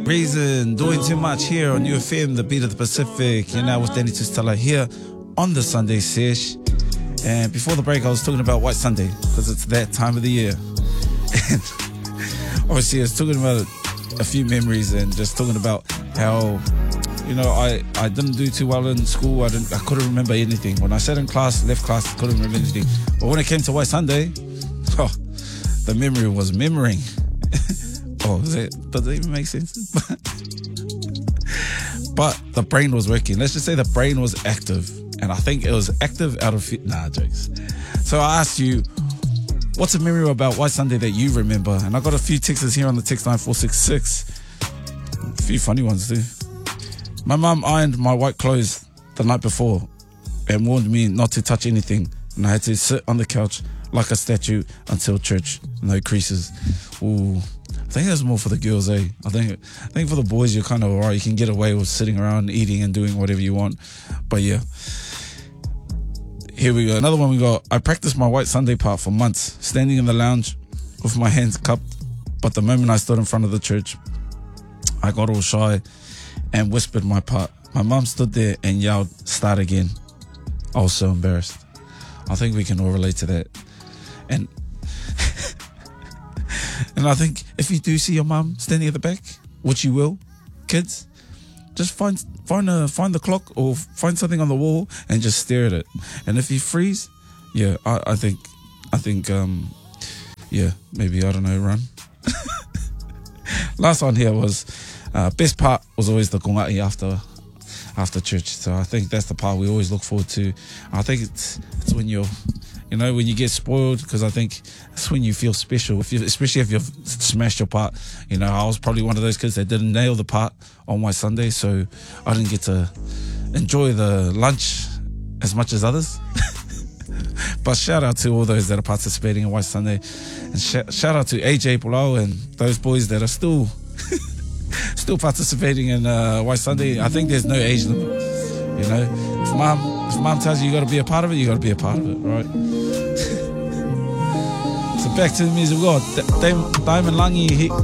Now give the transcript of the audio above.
Reason, doing too much here on UFM, the beat of the Pacific. You're now with Danny Tustella here on the Sunday Sesh. And before the break, I was talking about White Sunday because it's that time of the year. And obviously, I was talking about a few memories and just talking about how, you know, I didn't do too well in school. I couldn't remember anything. When I sat in class, left class, I couldn't remember anything. But when it came to White Sunday, the memory was memorying. Does it even make sense? But the brain was working. Let's just say the brain was active. And I think it was active out of... jokes. So I asked you, what's a memory about White Sunday that you remember? And I got a few texts here on the text line 466. A few funny ones too. My mum ironed my white clothes the night before and warned me not to touch anything. And I had to sit on the couch like a statue until church. No creases. Ooh. I think that's more for the girls, eh? I think for the boys, you're kind of alright. You can get away with sitting around, eating and doing whatever you want. But yeah. Here we go. Another one we got. I practiced my White Sunday part for months, standing in the lounge with my hands cupped. But the moment I stood in front of the church, I got all shy and whispered my part. My mum stood there and yelled, "Start again." I was so embarrassed. I think we can all relate to that. And and I think if you do see your mum standing at the back, which you will, kids, just find the clock or find something on the wall and just stare at it. And if you freeze, yeah, I think maybe, I don't know, run. Last one here was best part was always the kongai after church. So I think that's the part we always look forward to. I think it's when you're, you know, when you get spoiled, because I think that's when you feel special, especially if you've smashed your part. You know, I was probably one of those kids that didn't nail the part on White Sunday, so I didn't get to enjoy the lunch as much as others. But shout out to all those that are participating in White Sunday, and shout out to AJ Pulau and those boys that are still participating in White Sunday. I think there's no age limit. You know, if mom tells you got to be a part of it, you got to be a part of it, right? So back to the music. We got Diamond Langi